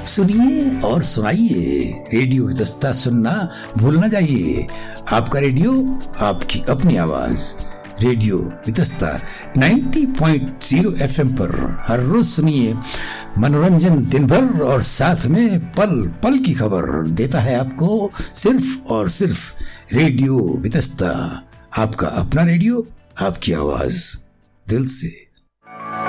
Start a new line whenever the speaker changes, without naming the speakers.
सुनिए और सुनाइए, रेडियो वितस्ता सुनना भूल न जाइए। आपका रेडियो, आपकी अपनी आवाज, रेडियो वितस्ता 90.0 FM पर हर रोज सुनिए मनोरंजन दिन भर, और साथ में पल पल की खबर देता है आपको सिर्फ और सिर्फ रेडियो वितस्ता। आपका अपना रेडियो, आपकी आवाज, दिल से।